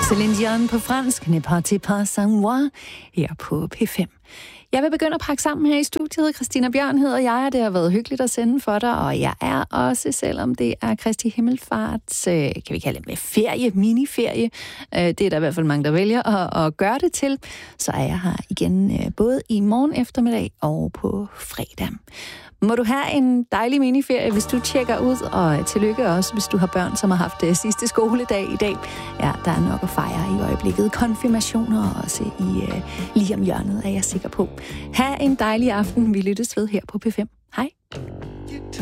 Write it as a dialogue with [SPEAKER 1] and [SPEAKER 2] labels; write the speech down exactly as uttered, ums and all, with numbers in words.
[SPEAKER 1] Céline Dion på fransk, Ne partez pas sans moi, her på P fem. Jeg vil begynde at pakke sammen her i studiet. Christina Bjørn hedder jeg, og det har været hyggeligt at sende for dig, og jeg er også, selvom det er Kristi Himmelfart, kan vi kalde det med ferie, miniferie, det er der i hvert fald mange, der vælger at, at gøre det til, så er jeg her igen både i morgen eftermiddag og på fredag. Må du have en dejlig miniferie, hvis du tjekker ud, og tillykke også, hvis du har børn, som har haft det sidste skoledag i dag. Ja, der er nok at fejre i øjeblikket. Konfirmationer også i uh, lige om hjørnet, er jeg sikker på. Ha' en dejlig aften. Vi lyttes ved her på P fem. Hej.